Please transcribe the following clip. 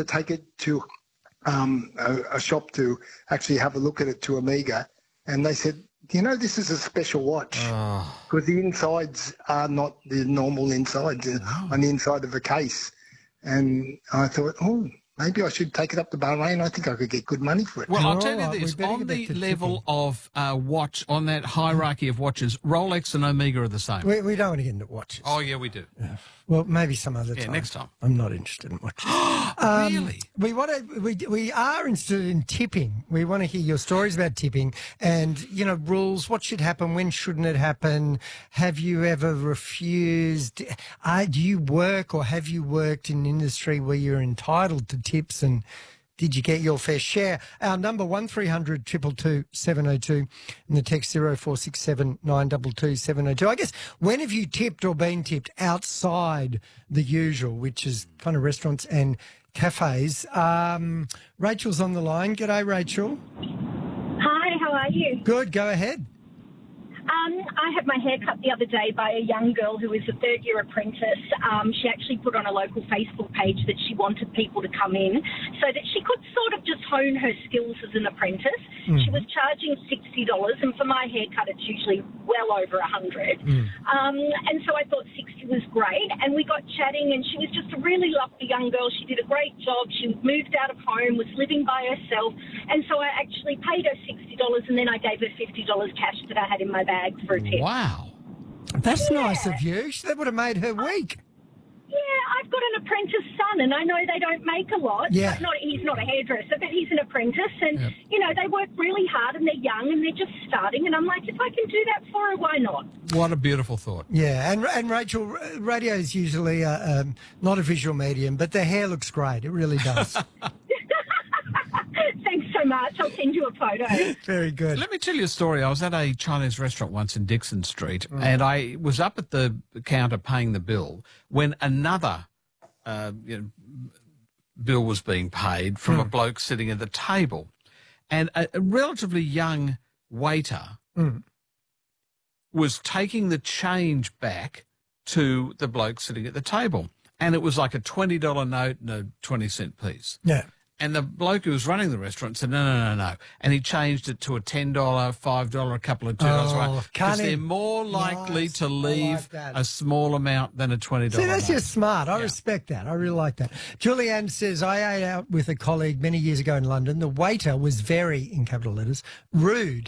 to take it to a shop to actually have a look at it, to Omega, and they said, this is a special watch because the insides are not the normal insides on the inside of a case. And I thought, maybe I should take it up to Bahrain. I think I could get good money for it. Well, I'll tell you this, on the level of watch, on that hierarchy of watches, Rolex and Omega are the same. We don't want to get into watches. Oh, yeah, we do. Well, maybe some other time. Yeah, next time. I'm not interested in watches. Really? We are interested in tipping. We want to hear your stories about tipping and, rules. What should happen? When shouldn't it happen? Have you ever refused? Do you work or have you worked in an industry where you're entitled to tips, and did you get your fair share? Our number 1300 222 702 and the text 0467 922 702. I guess, when have you tipped or been tipped outside the usual, which is kind of restaurants and cafes? Rachel's on the line. G'day, Rachel. Hi, how are you? Good, go ahead. I had my hair cut the other day by a young girl who is a third-year apprentice. She actually put on a local Facebook page that she wanted people to come in so that she could sort of just hone her skills as an apprentice. She was charging $60, and for my haircut, it's usually well over $100. And so I thought 60 was great, and we got chatting, and she was just a really lovely young girl. She did a great job. She moved out of home, was living by herself, and so I actually paid her $60, and then I gave her $50 cash that I had in my bag for a tip. Wow. That's nice of you. That would have made her week. Yeah, I've got an apprentice son, and I know they don't make a lot. Yeah. He's not a hairdresser, but he's an apprentice, and, they work really hard, and they're young, and they're just starting, and I'm like, if I can do that for her, why not? What a beautiful thought. Yeah, and Rachel, radio is usually not a visual medium, but the hair looks great. It really does. Thanks so much. I'll send you a photo. Very good. Let me tell you a story. I was at a Chinese restaurant once in Dixon Street, and I was up at the counter paying the bill when another bill was being paid from a bloke sitting at the table. And a relatively young waiter was taking the change back to the bloke sitting at the table. And it was like a $20 note and a 20-cent piece. Yeah. And the bloke who was running the restaurant said, no. And he changed it to a $10, $5, a couple of $2. Because they're more likely to leave a small amount than a $20 See, that's note. just smart. I respect that. I really like that. Julianne says, I ate out with a colleague many years ago in London. The waiter was very, in capital letters, rude.